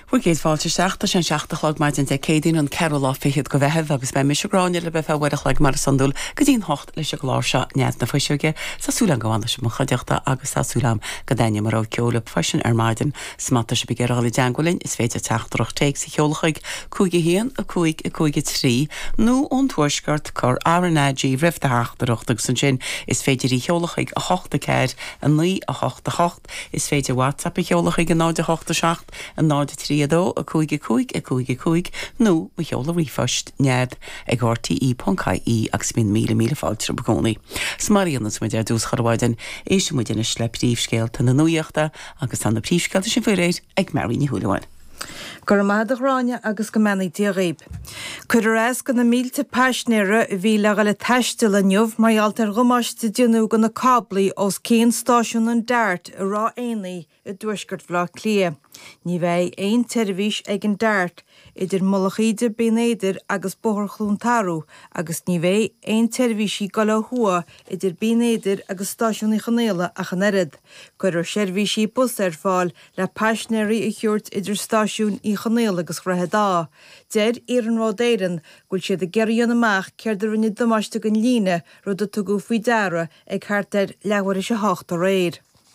Bhuair géad fáilte seachta sin seachtalog mar den cédaín an Carolá fichiad go bheitheh agus be misráine le bheith bhhaach le mar sanúil go dtíon hocht leis glár se nead na foiisiúge sasúlan gohhaine sem chodeachta agus sasúlam go daine mar ceola faisin ar maidin smata se begerála deangolinn is féidir teachtarach teag sa cheolachaig cúige híon a cúige trí nó ón tuairsgart chur RNG riftaachtarachta san sin is féidir í cheolachaig a hochta céir a ní a hochta hocht is féidir WhatsApp i cheolachaig a náide hochta seacht a náide trí dó a cúige nó mu cheola rifost nead ag RTE.caí agus min míle fáiltir begónaí. Smaríannas mu ar dús charhhaidin éisi mu dine le príomhscéalta na nuíochta agus an na príomhscéalta sin furéid ag Maríní Húlaháin. Gur maidach ráine agus go menaí diaghib. Cuidir as go na mílte páisnéire bhí le le teistil a nniuh maraltar gomáiste dionú go na cablaí os céan stáisiún an dart a rá éanaí i dúisgurt bhlá clia. Ní bheith éon teirvís ag an dart idir molachíide bénéidir agus bothar chlúntarú agus ní bheith éon teirvísí go le thua idir bénéidir agus stáisiúna chanéile a chanerid. Cuidir seirbhísí bus ar fáil le páisnéirí i chiúirt idir stáisiún í chanéile agus chreithedá. Deir ar an rádéireann gúil siad a geiríon amach céidir rinne domáiste an líne rud a tugu faoi deara ag chartar lehar is a hácht a réir.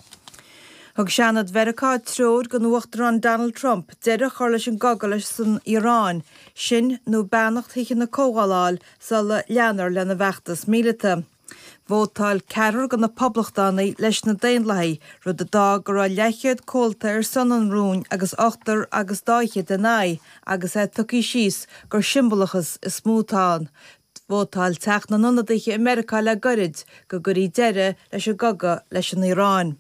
Thug seanad vericáid tród go nuachtar an Donald Trump deir a chur leis an gagal leis san Iorán sin nó beannacht hiiche na cógáláil sa le leanar lena bheachtas mílite. Bhótáil cearar go na poblachtánaí leis na déonlaí rud a dá gur a leichead cóilta ar san an rún agus 8 agus 10 den naí agus é tuí síos gur simbólachas is smútáin. Bhótáil teach na nonadaithe America le gorid go gurí deire leis a gaga leis an Iorán.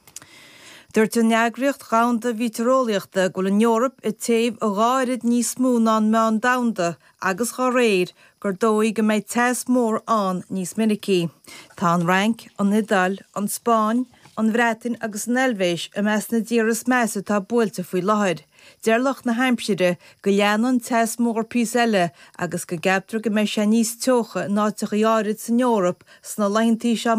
Dúirt an neagraíocht gánda vítarólaíochta go in Eorp i taobh a gáirid níos mó ná meán damda agus chá réir gur dóigh go méid teas mór an níos minicí. Tá an rank, an Nidal, an Spáin, an Bhreatain agus an Elvéis a meas na díras measa tá buailte faoi láthir. Deirlach na Hampshire go leanan teas mór pís eile agus go gabhtar go méid sé níos teocha náteach a áirid san Eorp sna leintí se